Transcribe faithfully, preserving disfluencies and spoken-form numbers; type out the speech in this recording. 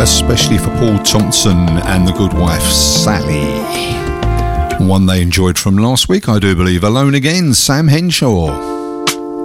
especially for Paul Thompson and the good wife Sally. One they enjoyed from last week, I do believe. Alone Again, Sam Henshaw.